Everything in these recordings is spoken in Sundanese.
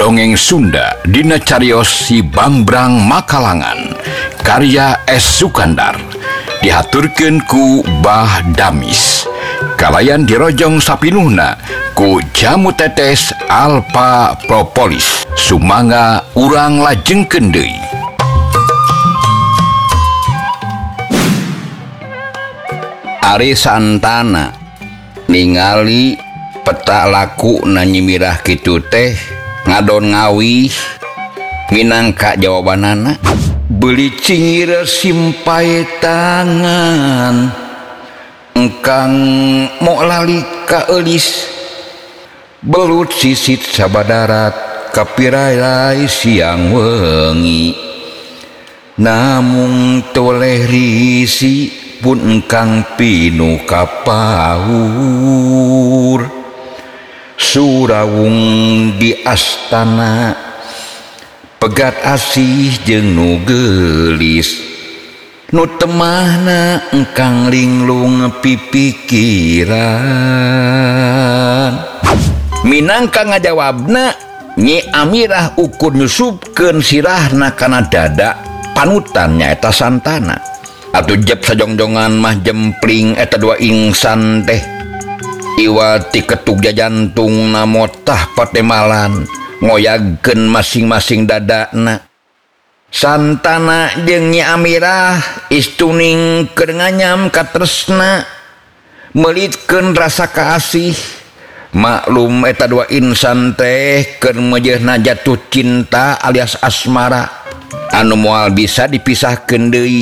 Dongeng Sunda dina cariyos Si Bangbrang Makalangan karya S. Sukandar dihaturkeun ku Bah Damis kalayan dirojong sapinuhna ku Jamu Tetes Alpha Propolis sumangga urang lajengkeun deui. Ari Santana ningali peta laku na nyimirah kitu teh ngadon ngawih minangka jawabanana beli cingir simpai tangan engkang mau lali ka eulis belut sisit sabadarat kapirai siang wengi namun toleh risi pun engkang pinu kapaur surawung di astana pegat asih jeung nu geulis nu temahna engkang linglung pipikiran minangka ngajawabna Nyi Amirah ukur nyusupkeun sirahna kana dada panutan nyaeta Santana atuh jep sajongjongan mah jempling eta dua ingsan teh iwati ketug jantung namotah patemalan ngoyagkeun masing-masing dadana. Santana jeung Nyi Amirah istuning keur nganyam katresna melitkeun rasa kaasih maklum eta dua insan teh keur mejeuna jatuh cinta alias asmara anu moal bisa dipisahkeun deui.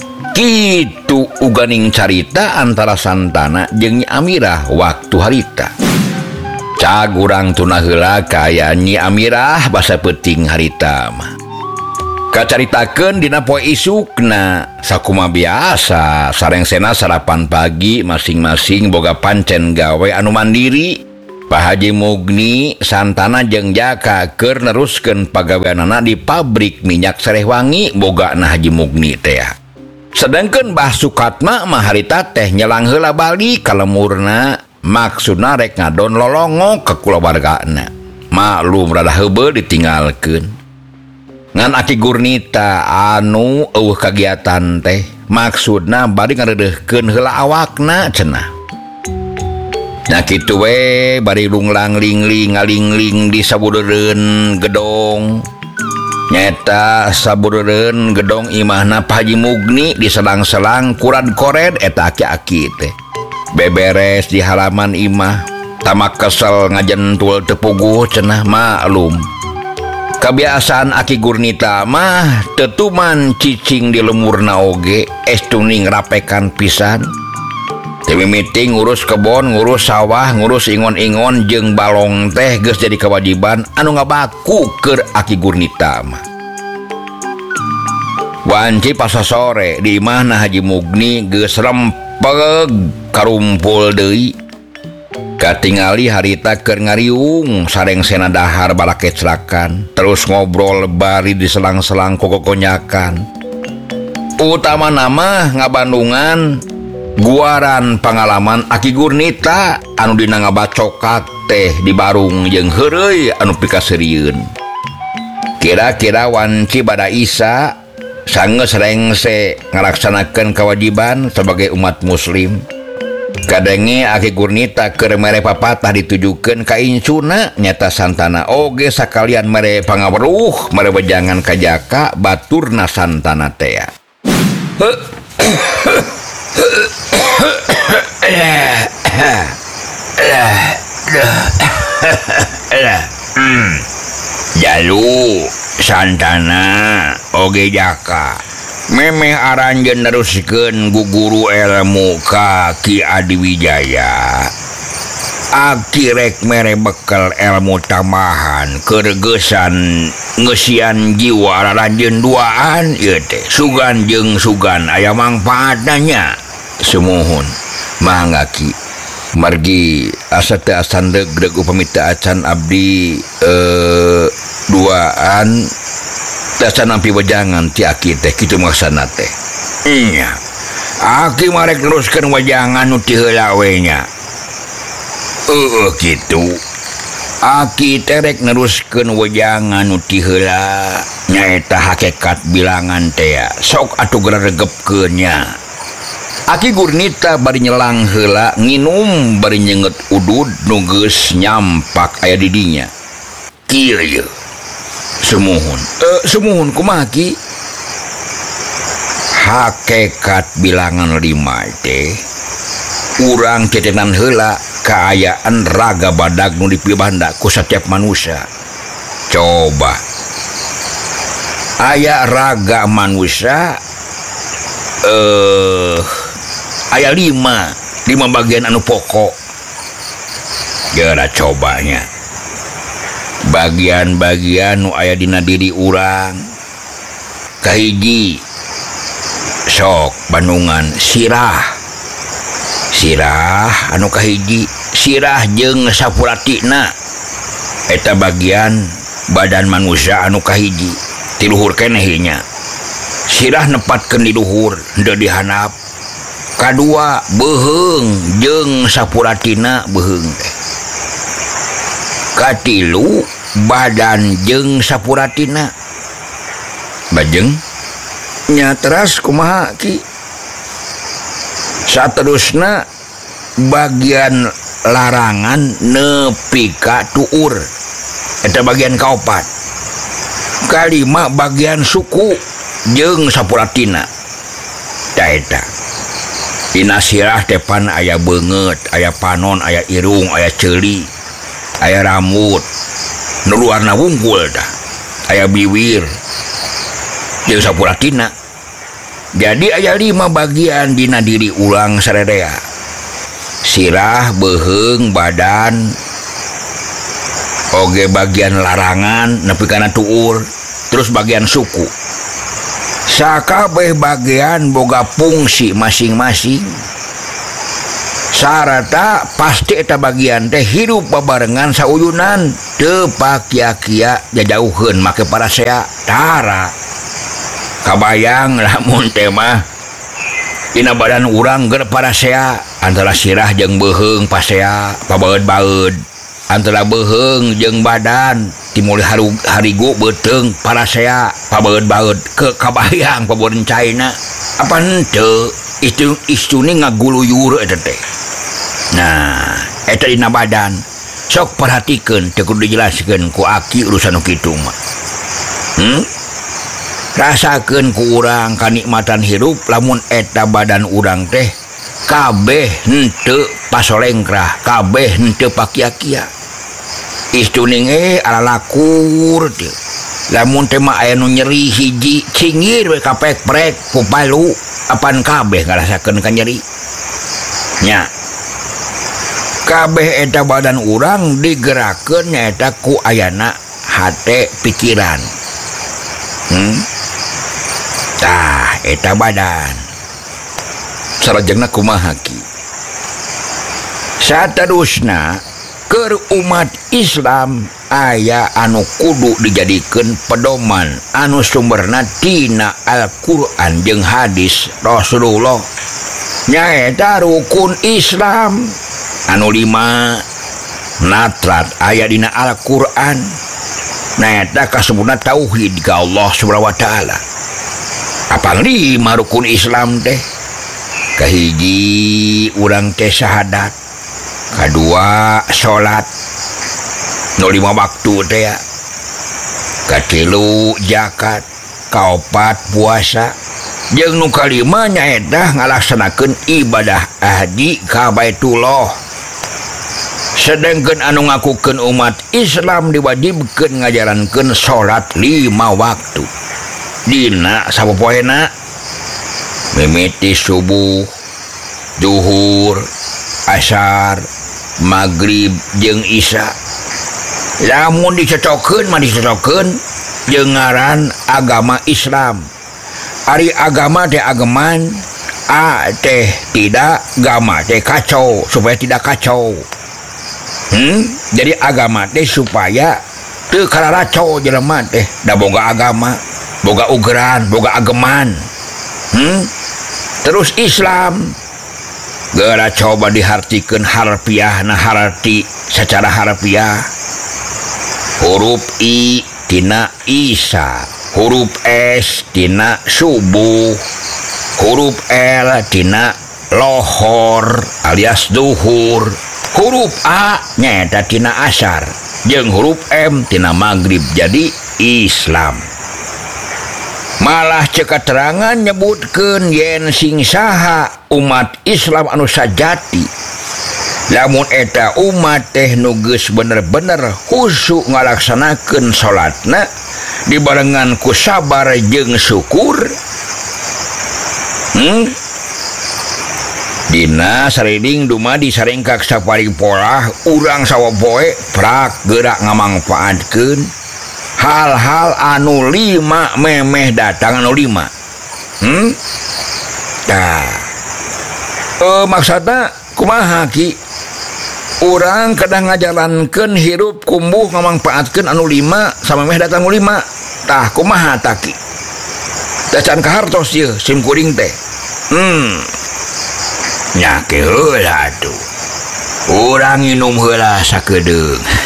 Kitu uganing carita antara Santana jeung Nyi Amirah waktu harita. Cag urang tuna heula kaya Nyi Amirah basa peuting harita mah. Kacaritakeun dina poe isukna sakumaha biasa sarengsena sarapan pagi masing-masing boga pancen gawe anu mandiri. Pak Haji Mugni Santana jeung Jaka keur neruskeun pagaweanana di pabrik minyak Serehwangi bogana Haji Mugni teh. Sedangkan Mbah Sukatma mah harita teh nyelang heula bali ka lemurna maksudna rek ngadon lolongo ka kulawargana. Maklum rada heubeul ditinggalkeun. Ngan Aki Gurnita anu eueuh kagiatan teh maksudna bari ngareudeuhkeun heula awakna cenah. Nya kitu we bari lunglang lingling ngalingling di sabudeureun gedong. Nyata sabudeureun gedong imahna Pak Haji Mugni di selang-selang kurad kored eta aki-aki teh beberes di halaman imah tamak kesel ngajentul teu puguh cenah maklum kebiasaan Aki Gurnita mah teu tuman cicing di lemurna oge estuning rapekan pisan teu mimiting ngurus kebon ngurus sawah ngurus ingon-ingon jeung balong teh geus jadi kewajiban anu ngabaku keur Aki Gurnita mah. Wanci pas sore di imahna Haji Mugni geus rempeg karumpul deui. Katingali harita keur ngariung sarengsena dahar balakecrakan terus ngobrol bari di selang-selang kokokonyakan. Utama nama ngabandungan guaran pangalaman Aki Gurnita anu dina ngabacokak teh di barung jeung heureuy anu pikasirieun. Kira-kira wanci bada Isa sangeus rengse ngalaksanakeun kewajiban sebagai umat muslim. Kadenge Aki Gurnita keur mere papatah ditujukeun ka incuna nyata Santana oge sakalian mere pangaweruh mere wejangan ka Jaka baturna Santana teh. Jalu Santana oge Jaka memeh aranjeun neruskeun guguru ilmu ka Ki Adiwijaya. Aki rek mere bekel ilmu tambahan keur geusan ngeusian jiwa aranjeun duaan ieu teh sugan jeung sugan aya mangpaatna nya sumuhun mangga Ki margi asa teu asan degreg upami teu acan abdi duaan tasa nampi wejangan ti Aki teh kitu maksana teh. Nya Aki marek neruskeun wejangan nu ti heula we nya. Gitu. Aki terek neruskeun wejangan nu ti heula nyaeta hakikat bilangan teh sok atuh geregepkeun nya. Aki gurnita bari nyelang heula nginum bari nyenget udud nu geus nyampak aya di dinya. Kieu ye. Sumuhun kumaha ki? Hakikat bilangan 5 teh urang cetenan heula kaayaan raga badag nu dipibanda ku setiap manusia. Coba aya raga manusia aya 5 bagian anu pokok. Geura cobanya bagian-bagian nu aya dina diri urang. Kahiji sok bandungan sirah anu kahiji sirah jeung sapuratina eta bagian badan manusia anu kahiji ti luhur keneh nya. Sirah nepatkeun di luhur henteu dihanap. Kadua beheung jeung sapuratina beheung teh. Katilu badan jeung sapuratina bajeng nya. Teras kumaha ki? Saterusna bagian larangan nepi ka tuur eta bagian kaopat. Kalima bagian suku jeung sapuratina da eta. Dina sirah depan aya beungeut, aya panon, aya irung, aya ceuli, aya rambut nu luarna wungkul dah, aya biwir jeung sapuratina. Jadi aya 5 bagian dina diri urang saredea. Sirah, beheung, badan, oge bagian larangan nepi kana tuur, terus bagian suku. Sakabeh bagian boga fungsi masing-masing. Sarata pasti eta bagian teh hidup babarengan sauyunan, teu pakia-kia jajauheun make parasea tara. Kabayang lamun teh mah dina badan urang ger parasea antara sirah jeung beheung pasea pabaeud-baeud, antara beheung jeung badan timuli harigu beuteung parasea pabaeud-baeud ke kabayang paboreun caina apa henteu istune ngaguluyur eta teh. Nah eta dina badan sok perhatikeun teu kudu dijelaskeun ku aki urusan nu kitu mah. Rasakeun ku urang kanikmatan hirup lamun eta badan urang teh kabeh henteu pasolengkrah, kabeh henteu pakia-kia. Istuning alalakur teh. Lamun teh mah aya nu nyeri hiji cingir we kapek-prek ku palu apan kabeh ngarasakeun ka nyeri. Nya. Kabeh eta badan urang digerakkeun nyaeta ku ayana hate pikiran. Tah eta badan sarajengna kumaha ki? Saterusna keur umat Islam aya anu kudu dijadikeun pedoman anu sumberna tina Al-Qur'an jeung hadis Rasulullah nyaeta rukun Islam anu 5 natrat aya dina Al-Qur'an. Nyaeta kasebutna tauhid ka Allah Subhanahu wa taala. Apa 5 rukun Islam teh? Kahiji urang teh syahadat, kadua salat nu 5 waktu teh ya, katilu zakat, kaopat puasa, jeung nu kalima nyaeta ngalaksanakeun ibadah haji ka Baitullah. Sedengkeun anu ngakukeun umat Islam diwajibkeun ngajarankeun salat 5 waktu dina sapopoena mimiti subuh, zuhur, asar, maghrib jeung isya. Lamun dicocokkeun mah dicocokkeun jeung ngaran agama Islam. Ari agama teh ageman, a teh tidak, gama teh kacau supaya tidak kacau. Jadi agama teh supaya teu kararaco jelema teh da boga agama, boga ugeran, boga ageman. Terus Islam geura coba dihartikeun harfiah, nah harti secara harfiah huruf I tina Isa, huruf S tina subuh, huruf L tina lohor alias duhur, huruf A nyaeta tina asar, jeung huruf M tina maghrib jadi Islam. Malah cek keterangan nyebutkeun yen sing saha umat Islam anu sajati, lamun eta umat teh nu geus bener-bener khusyuk ngalaksanakeun salatna dibarengan ku sabar jeung syukur. Dina sareding dumadi sarengkak saparipolah urang sawapoe prak gerak ngamangpaatkeun hal-hal anu 5 memeh datang anu 5. Maksudna kumaha ki? Urang kadang ngajalankeun hirup kumbuh ngamangpaatkeun anu 5 samemeh datang anu 5. Tah kumaha taki? Dacan kahartos ieu sim kuring teh. Nya ke heula atuh. Urang nginum heula sakedeung.